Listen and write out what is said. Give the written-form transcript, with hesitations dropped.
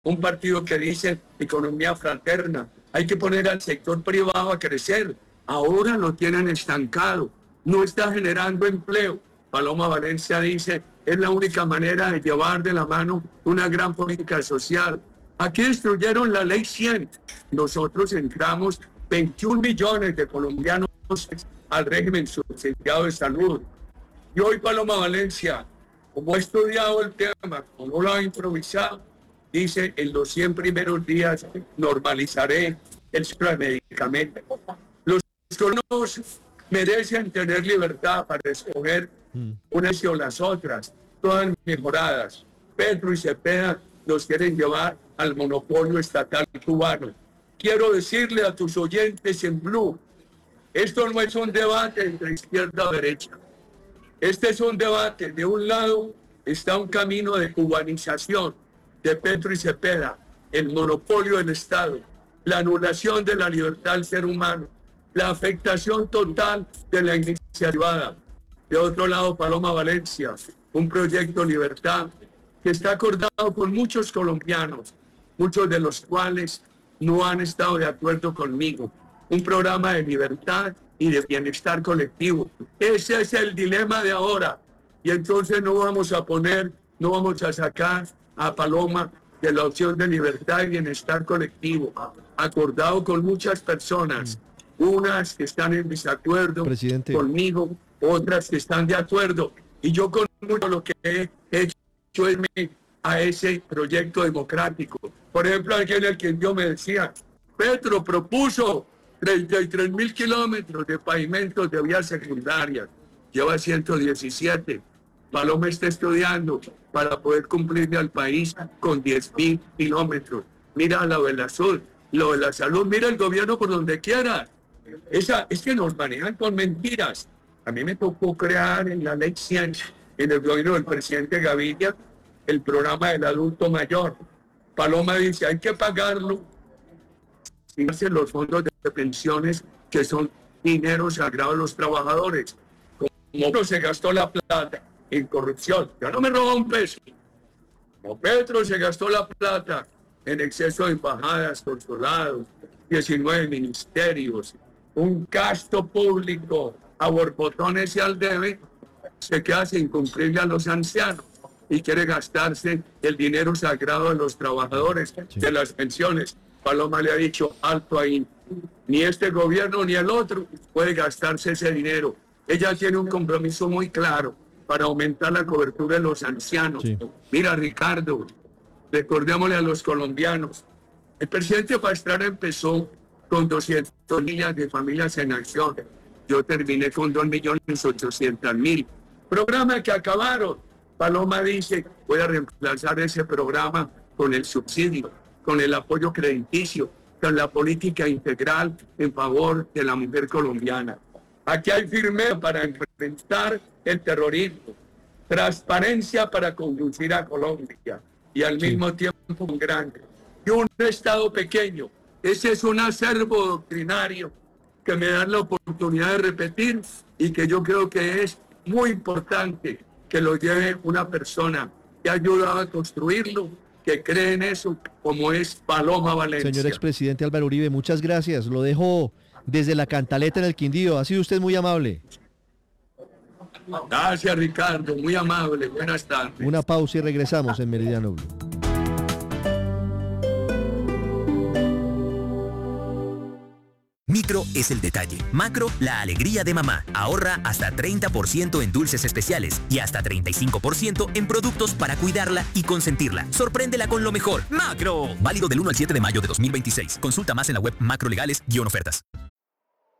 un partido que dice economía fraterna, hay que poner al sector privado a crecer. Ahora lo tienen estancado, no está generando empleo. Paloma Valencia dice, es la única manera de llevar de la mano una gran política social. Aquí destruyeron la ley 100. Nosotros entramos 21 millones de colombianos al régimen subsidiado de salud. Y hoy Paloma Valencia, como ha estudiado el tema, como no lo ha improvisado, dice, en los 100 primeros días normalizaré el medicamento. Los colombianos merecen tener libertad para escoger unas o las otras, todas mejoradas. Petro y Cepeda nos quieren llevar al monopolio estatal cubano. Quiero decirle a tus oyentes en Blue, esto no es un debate entre izquierda y derecha. Este es un debate. De un lado está un camino de cubanización de Petro y Cepeda, el monopolio del Estado, la anulación de la libertad del ser humano, la afectación total de la iniciativa privada. De otro lado, Paloma Valencia, un proyecto de libertad que está acordado con muchos colombianos, muchos de los cuales no han estado de acuerdo conmigo. Un programa de libertad y de bienestar colectivo. Ese es el dilema de ahora. Y entonces no vamos a sacar a Paloma de la opción de libertad y bienestar colectivo, acordado con muchas personas, unas que están en desacuerdo conmigo, otras que están de acuerdo. Y yo con mucho lo que he hecho es a ese proyecto democrático. Por ejemplo, alguien al que yo me decía, Petro propuso 33.000 kilómetros de pavimentos de vías secundarias, lleva 117. Paloma está estudiando para poder cumplirle al país con 10.000 kilómetros. Mira lo de la salud, mira el gobierno por donde quiera. Es que nos manejan con mentiras. A mí me tocó crear en la ley 100, en el gobierno del presidente Gaviria, el programa del adulto mayor. Paloma dice, hay que pagarlo y hacer los fondos de pensiones, que son dinero sagrado de los trabajadores. Como se gastó la plata en corrupción, ya no me robó un peso. Como Petro se gastó la plata en exceso de embajadas, consulados, 19 ministerios, un gasto público a borbotones y al debe, se queda sin cumplirle a los ancianos y quiere gastarse el dinero sagrado de los trabajadores, de las pensiones. Paloma le ha dicho, alto ahí, ni este gobierno ni el otro puede gastarse ese dinero. Ella tiene un compromiso muy claro para aumentar la cobertura de los ancianos. Mira, Ricardo, recordémosle a los colombianos, el presidente Pastrana empezó con 200 niñas de familias en acción. Yo terminé con 2.800.000. Programa que acabaron. Paloma dice, voy a reemplazar ese programa con el subsidio, con el apoyo crediticio, con la política integral en favor de la mujer colombiana. Aquí hay firmeza para enfrentar el terrorismo, transparencia para conducir a Colombia y al mismo tiempo un grande. Y un Estado pequeño. Ese es un acervo doctrinario que me dan la oportunidad de repetir y que yo creo que es muy importante que lo lleve una persona que ha ayudado a construirlo, que cree en eso, como es Paloma Valencia. Señor expresidente Álvaro Uribe, muchas gracias. Lo dejo desde la Cantaleta en el Quindío. Ha sido usted muy amable. Gracias, Ricardo. Muy amable. Buenas tardes. Una pausa y regresamos en Meridiano Blue. Micro es el detalle, macro la alegría de mamá. Ahorra hasta 30% en dulces especiales y hasta 35% en productos para cuidarla y consentirla. Sorpréndela con lo mejor. ¡Macro! Válido del 1 al 7 de mayo de 2026. Consulta más en la web macrolegales-ofertas.